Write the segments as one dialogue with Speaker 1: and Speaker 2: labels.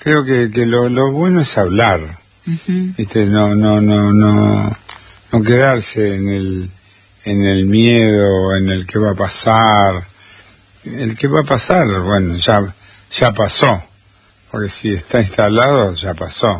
Speaker 1: creo que lo bueno es hablar, ¿viste? No quedarse en el miedo, en el que va a pasar. El que va a pasar, bueno, ya pasó, porque si está instalado, ya pasó.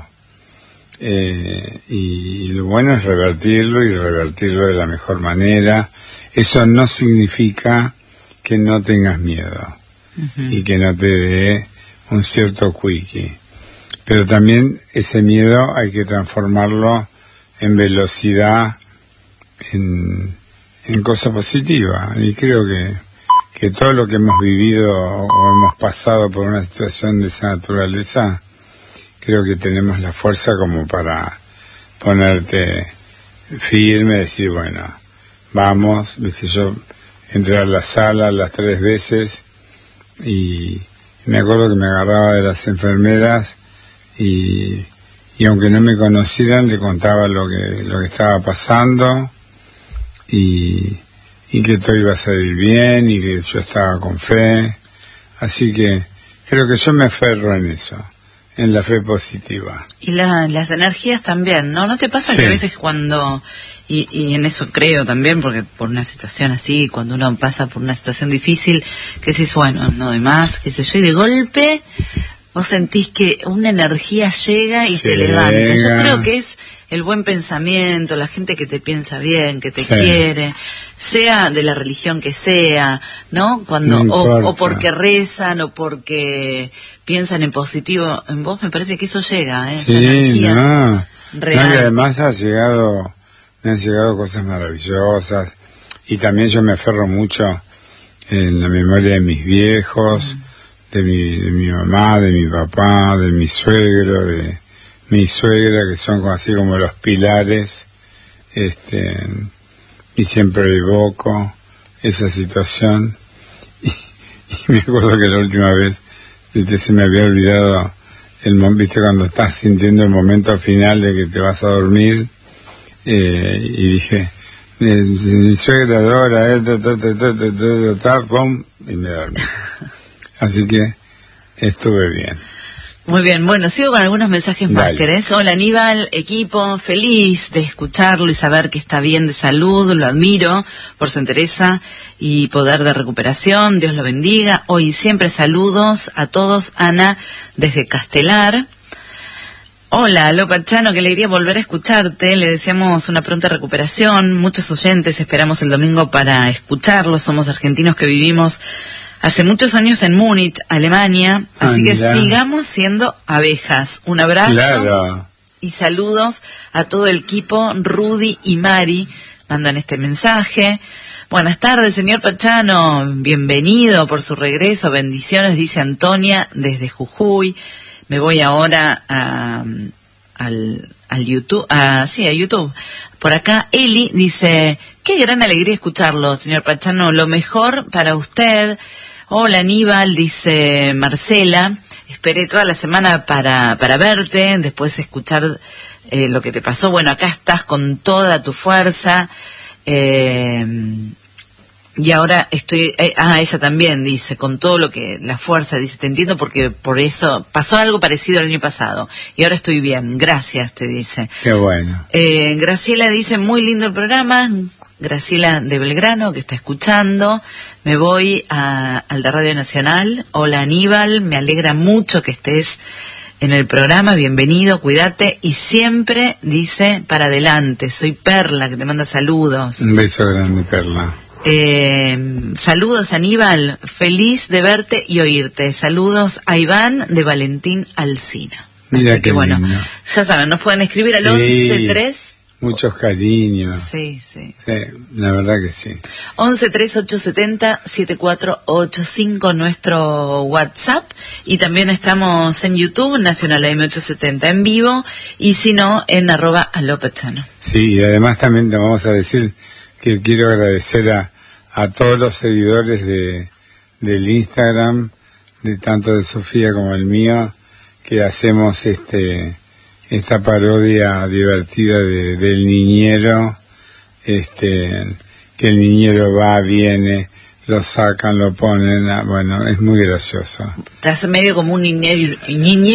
Speaker 1: Y lo bueno es revertirlo y revertirlo de la mejor manera. Eso no significa que no tengas miedo y que no te dé un cierto quickie, pero también ese miedo hay que transformarlo en velocidad, en cosa positiva. Y creo que todo lo que hemos vivido o hemos pasado por una situación de esa naturaleza, creo que tenemos la fuerza como para ponerte firme, decir, bueno, vamos, viste, yo entré a la sala las 3 veces y me acuerdo que me agarraba de las enfermeras y aunque no me conocieran le contaba lo que estaba pasando y que todo iba a salir bien y que yo estaba con fe. Así que creo que yo me aferro en eso, en la fe positiva.
Speaker 2: Y las energías también, ¿no? ¿No te pasa que a veces cuando... Y en eso creo también, porque por una situación así, cuando uno pasa por una situación difícil, que decís, bueno, no doy más, qué sé yo, y de golpe vos sentís que una energía llega y te levanta. Yo creo que es el buen pensamiento, la gente que te piensa bien, que te quiere, sea de la religión que sea, ¿no? Cuando o porque rezan o porque piensan en positivo en vos, me parece que eso llega, esa energía real.
Speaker 1: No, y además me han llegado cosas maravillosas, y también yo me aferro mucho en la memoria de mis viejos, de mi mamá, de mi papá, de mi suegro, de mi suegra, que son así como los pilares, y siempre evoco esa situación. Y me acuerdo que la última vez, se me había olvidado viste, cuando estás sintiendo el momento final de que te vas a dormir, y dije, mi suegra adora, pum, y me dormí. Así que estuve bien.
Speaker 2: Muy bien, bueno, sigo con algunos mensajes más, ¿querés? Hola Aníbal, equipo, feliz de escucharlo y saber que está bien de salud, lo admiro por su entereza y poder de recuperación, Dios lo bendiga. Hoy siempre saludos a todos, Ana, desde Castelar. Hola, Lopachano, qué alegría volver a escucharte, le deseamos una pronta recuperación, muchos oyentes, esperamos el domingo para escucharlos, somos argentinos que vivimos hace muchos años en Múnich, Alemania, así que sigamos siendo abejas. Un abrazo y saludos a todo el equipo. Rudy y Mari mandan este mensaje. Buenas tardes, señor Pachano, bienvenido por su regreso, bendiciones, dice Antonia desde Jujuy. Me voy ahora al YouTube, a YouTube. Por acá Eli dice, qué gran alegría escucharlo, señor Pachano, lo mejor para usted. Hola Aníbal, dice Marcela, esperé toda la semana para verte, después escuchar lo que te pasó. Bueno, acá estás con toda tu fuerza, y ahora estoy, ella también dice, con todo lo que, la fuerza, dice, te entiendo porque por eso pasó algo parecido el año pasado, y ahora estoy bien, gracias, te dice.
Speaker 1: Qué bueno.
Speaker 2: Graciela dice, muy lindo el programa, Graciela de Belgrano, que está escuchando. Me voy al de Radio Nacional. Hola Aníbal, me alegra mucho que estés en el programa, bienvenido, cuídate, y siempre dice, para adelante. Soy Perla, que te manda saludos.
Speaker 1: Un beso grande, Perla.
Speaker 2: Saludos Aníbal, feliz de verte y oírte. Saludos a Iván de Valentín Alsina.
Speaker 1: Mira,
Speaker 2: así que bueno,
Speaker 1: lindo.
Speaker 2: Ya saben, nos pueden escribir al 11-3.
Speaker 1: Muchos cariños.
Speaker 2: Sí,
Speaker 1: la verdad que sí.
Speaker 2: 11-3-870-7485, nuestro WhatsApp. Y también estamos en YouTube, Nacional AM870 en vivo. Y si no, en @alopachano.
Speaker 1: Sí, y además también te vamos a decir que quiero agradecer a todos los seguidores del Instagram, de tanto de Sofía como el mío, que hacemos esta parodia divertida del niñero, que el niñero va, viene, lo sacan, lo ponen, bueno, es muy gracioso.
Speaker 2: Te hace medio como un niñero